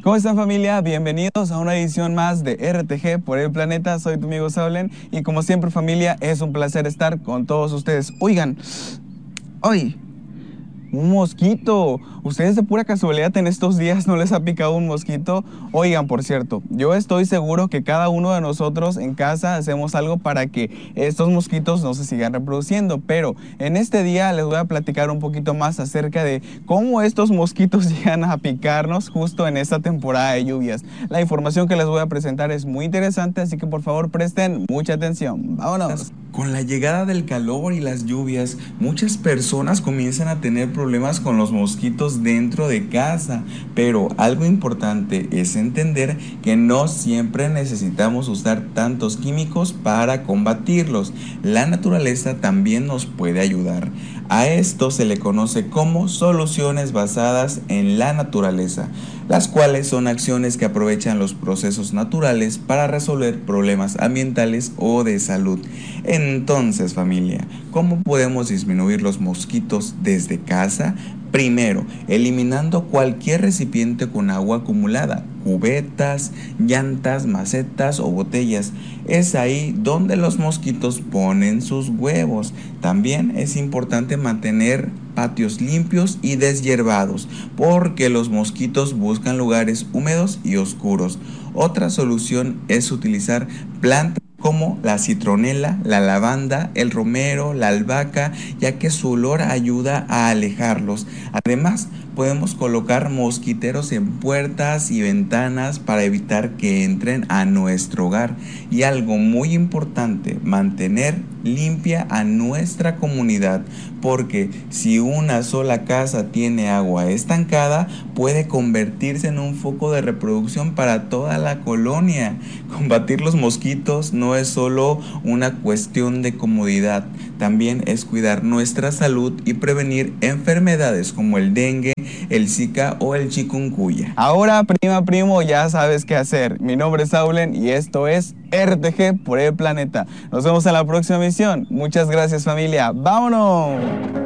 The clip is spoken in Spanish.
¿Cómo están, familia? Bienvenidos a una edición más de RTG por el planeta. Soy tu amigo Saulen y como siempre, familia, es un placer estar con todos ustedes. Oigan, hoy un mosquito. ¿Ustedes de pura casualidad en estos días no les ha picado un mosquito? Oigan, por cierto, yo estoy seguro que cada uno de nosotros en casa hacemos algo para que estos mosquitos no se sigan reproduciendo. Pero en este día les voy a platicar un poquito más acerca de cómo estos mosquitos llegan a picarnos justo en esta temporada de lluvias. La información que les voy a presentar es muy interesante, así que por favor presten mucha atención. ¡Vámonos! Con la llegada del calor y las lluvias, muchas personas comienzan a tener problemas con los mosquitos dentro de casa, pero algo importante es entender que no siempre necesitamos usar tantos químicos para combatirlos. La naturaleza también nos puede ayudar. A esto se le conoce como soluciones basadas en la naturaleza, las cuales son acciones que aprovechan los procesos naturales para resolver problemas ambientales o de salud. Entonces, familia, ¿cómo podemos disminuir los mosquitos desde casa? Primero, eliminando cualquier recipiente con agua acumulada, cubetas, llantas, macetas o botellas. Es ahí donde los mosquitos ponen sus huevos. También es importante mantener patios limpios y deshiervados, porque los mosquitos buscan lugares húmedos y oscuros. Otra solución es utilizar plantas como la citronela, la lavanda, el romero, la albahaca, ya que su olor ayuda a alejarlos. Además, podemos colocar mosquiteros en puertas y ventanas para evitar que entren a nuestro hogar. Y algo muy importante, mantener limpia a nuestra comunidad, porque si una sola casa tiene agua estancada, puede convertirse en un foco de reproducción para toda la colonia. Combatir los mosquitos no es solo una cuestión de comodidad, también es cuidar nuestra salud y prevenir enfermedades como el dengue, el Zika o el chikungunya. Ahora, prima, primo, ya sabes qué hacer. Mi nombre es Saulen y esto es RTG por el planeta. Nos vemos en la próxima emisión. Muchas gracias, familia. ¡Vámonos!